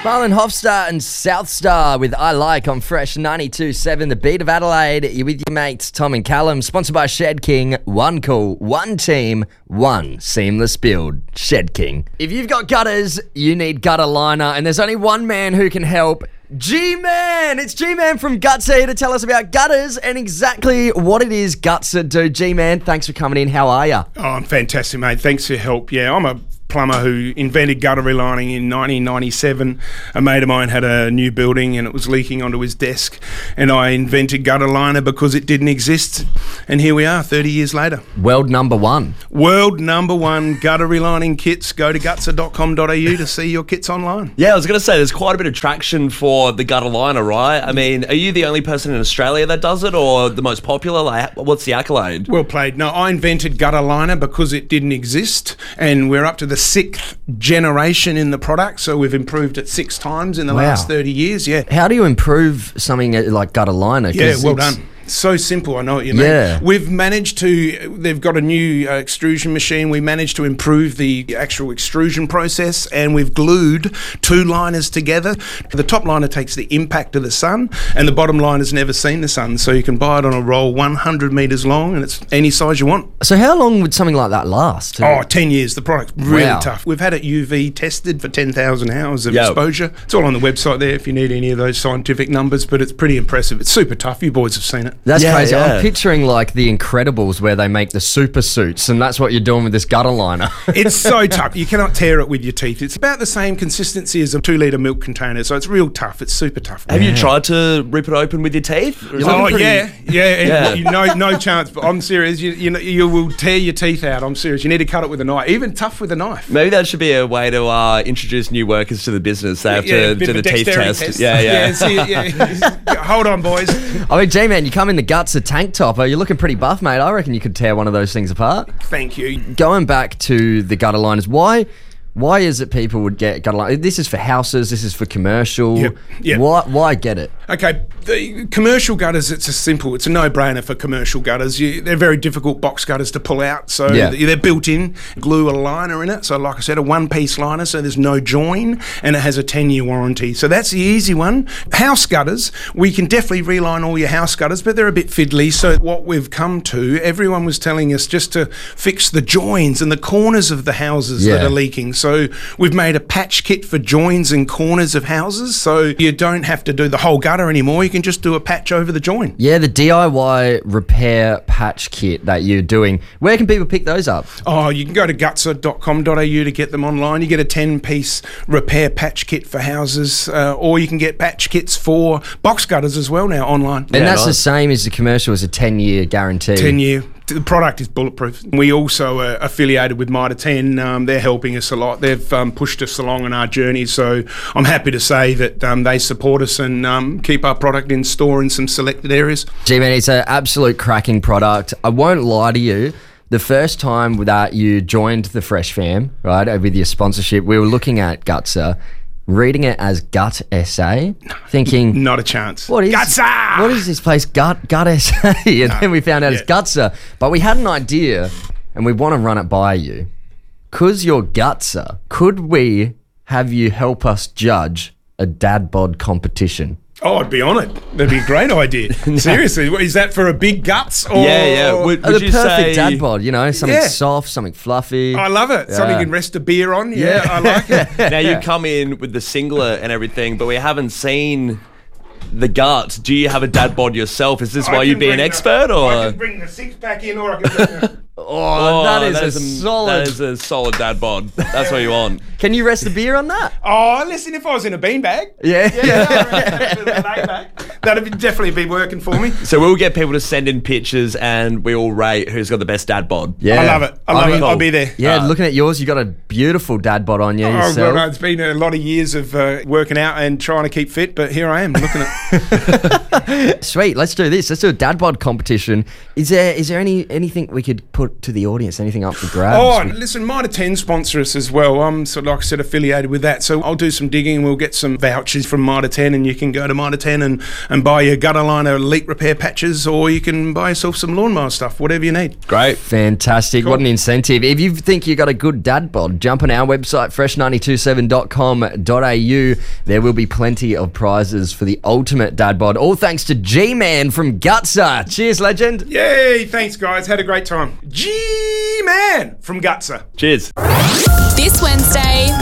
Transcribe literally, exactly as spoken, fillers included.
Marlon Hofstar and South Star with I Like on Fresh ninety-two point seven, the beat of Adelaide. You're with your mates Tom and Callum, sponsored by Shed King. One call, one team, one seamless build. Shed King. If you've got gutters, you need gutter liner, and there's only one man who can help. G-Man! It's G-Man from Gutser here to tell us about gutters and exactly what it is Gutser do. G-Man, thanks for coming in. How are you? Oh, I'm fantastic, mate. Thanks for your help. Yeah, I'm a plumber who invented gutter relining in nineteen ninety-seven. A mate of mine had a new building and it was leaking onto his desk, and I invented gutter liner because it didn't exist, and here we are thirty years later. World number one. World number one gutter relining kits. Go to gutser dot com dot a u to see your kits online. Yeah, I was going to say there's quite a bit of traction for the gutter liner, right? I mean, are you the only person in Australia that does it, or the most popular? Like, what's the accolade? Well played. No, I invented gutter liner because it didn't exist, and we're up to the sixth generation in the product, so we've improved it six times in the Wow. last thirty years. Yeah. How do you improve something like gutter liner? 'Cause Yeah, well it's- done. So simple, I know what you mean. Yeah. We've managed to, they've got a new uh, extrusion machine. We managed to improve the actual extrusion process, and we've glued two liners together. The top liner takes the impact of the sun, and the bottom liner's never seen the sun. So you can buy it on a roll one hundred metres long, and it's any size you want. So how long would something like that last? Oh, ten years. The product's really Wow. tough. We've had it U V tested for ten thousand hours of Yep. exposure. It's all on the website there if you need any of those scientific numbers, but it's pretty impressive. It's super tough. You boys have seen it. That's Yeah, crazy. yeah. I'm picturing like the Incredibles where they make the super suits, and that's what you're doing with this gutter liner. It's so tough. You cannot tear it with your teeth. It's about the same consistency as a two litre milk container, so it's real tough. It's super tough. Have you tried to rip it open with your teeth? Or is Oh it pretty- yeah, yeah, Yeah. You know, no chance. But I'm serious. You, you know, you will tear your teeth out. I'm serious. You need to cut it with a knife. Even tough with a knife. Maybe that should be a way to uh, introduce new workers to the business. They have Yeah, a to bit do of the a teeth dexterity test. Yeah, yeah. see, yeah. Hold on, boys. I mean, G-Man, you come in the guts of tank top. You're looking pretty buff, mate. I reckon you could tear one of those things apart. Thank you. Going back to the gutter liners, why why is it people would get gutter liners? This is for houses, this is for commercial. Yep, yep. Why, why get it? Okay, the commercial gutters, it's a simple, it's a no-brainer for commercial gutters. You, they're very difficult box gutters to pull out, so Yeah. they're built in, glue a liner in it, so like I said, a one-piece liner, so there's no join, and it has a ten-year warranty. So that's the easy one. House gutters, we can definitely reline all your house gutters, but they're a bit fiddly, so what we've come to, everyone was telling us just to fix the joins and the corners of the houses that Yeah. are leaking. So we've made a patch kit for joins and corners of houses, so you don't have to do the whole gutter anymore. You can just do a patch over the join. Yeah, the D I Y repair patch kit that you're doing. Where can people pick those up? Oh, you can go to gutser dot com dot a u to get them online. You get a ten-piece repair patch kit for houses, uh, or you can get patch kits for box gutters as well now online. And that's the nice. same as the commercial, as a ten-year guarantee. ten-year. The product is bulletproof. We also are affiliated with Mitre ten. Um, they're helping us a lot. They've um, pushed us along on our journey, so I'm happy to say that um, they support us and um, keep our product in store in some selected areas. G-Man, it's an absolute cracking product. I won't lie to you. The first time that you joined the Fresh Fam, right, with your sponsorship, we were looking at Gutser, reading it as Gut S A, thinking, Not a chance. what is Gutser! what is this place? Gut Gut S A, and then we found out it's Yeah. Gutser. But we had an idea, and we want to run it by you. Cause you're Gutser, could we have you help us judge a dad bod competition? Oh, I'd be on it. That'd be a great idea. Seriously, what, is that for a big guts? Or, Yeah, yeah. Would, Oh, would the you perfect say? dad bod, you know, something Yeah. soft, something fluffy. I love it. Something you can rest a beer on. Yeah, I like it. Now you come in with the singlet and everything, but we haven't seen the gut. Do you have a dad bod yourself? Is this I why you can be an bring expert, the, or? I can bring the six pack in, or I can bring the, Oh, that is a a- solid. That is a solid dad bod. That's what you want. Can you rest the beer on that? Oh, listen, if I was in a beanbag, Yeah. yeah, I reckon a bit of a layback. That'd be, definitely be working for me. So we'll get people to send in pictures, and we all rate who's got the best dad bod. Yeah. I love it. I love mean, it. I'll be there. Yeah, Uh, looking at yours, you got a beautiful dad bod on you Oh, well, yourself. no, it's been a lot of years of uh, working out and trying to keep fit, but here I am looking at. Sweet, let's do this. Let's do a dad bod competition. Is there is there any anything we could put put to the audience? Anything up for grabs? Oh, listen, Mitre ten sponsor us as well. I'm, sort of, like I said, affiliated with that. So I'll do some digging and we'll get some vouchers from Mitre ten, and you can go to Mitre ten and, and buy your gutter liner leak repair patches, or you can buy yourself some lawnmower stuff, whatever you need. Great. Fantastic. Cool. What an incentive. If you think you got a good dad bod, jump on our website, fresh nine two seven dot com dot a u. There will be plenty of prizes for the ultimate dad bod. All thanks to G-Man from Gutsa. Cheers, legend. Yay, thanks, guys. Had a great time. G-Man from Gutsa. Cheers. This Wednesday,